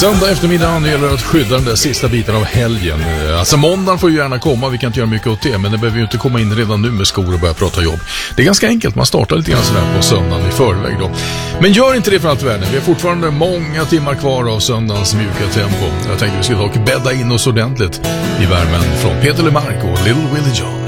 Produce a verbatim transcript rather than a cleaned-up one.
Söndag eftermiddag, det gäller att skydda den där sista biten av helgen. Alltså måndagen får ju gärna komma, vi kan inte göra mycket åt det, men det behöver ju inte komma in redan nu med skor och börja prata jobb. Det är ganska enkelt, man startar lite grann sådär på söndagen i förväg då. Men gör inte det för allt världen, vi har fortfarande många timmar kvar av söndagens mjuka tempo. Jag tänkte vi skulle dock bädda in oss ordentligt i värmen från Peter LeMarc och Little Willie John.